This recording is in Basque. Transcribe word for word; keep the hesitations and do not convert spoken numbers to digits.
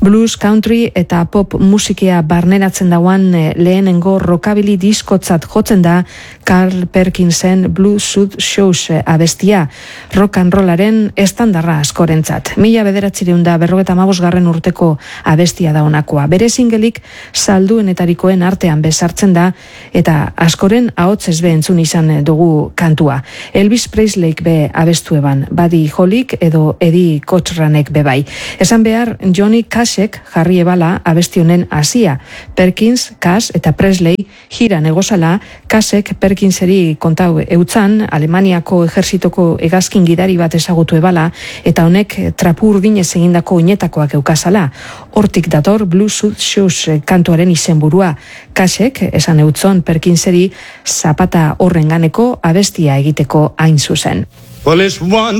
Blues, country eta pop musikia barneratzen dauan lehenengo rockabilly diskotzat jotzen da Carl Perkinsen Blue Suit Shoes abestia, rock and rollaren estandarra askorentzat. Mila bederatzireun da berrogeta amabosgarren urteko abestia da honakoa. Bere singelik salduenetarikoen artean bezartzen da eta askoren ahots ez be entzun izan dugu kantua. Elvis Presleyk be abestu eban, Buddy Hollyk edo Eddie Cochranek bebai. Esan behar Johnny Cashek jarri ebala abesti honen hasia. Perkins, Cash eta Presley jira negozala, Cashek Perkinseri kontau eutzan, Alemaniako ejerzitoko hegazkin gidari bat ezagutu ebala, eta honek trapu urdinez egindako oinetakoak eukazala. Hortik dator Blue Suit Shoes kantuaren izenburua. Cashek esan eutzon Perkinseri zapata horrenganeko abestia egiteko hain zuzen. Well, it's one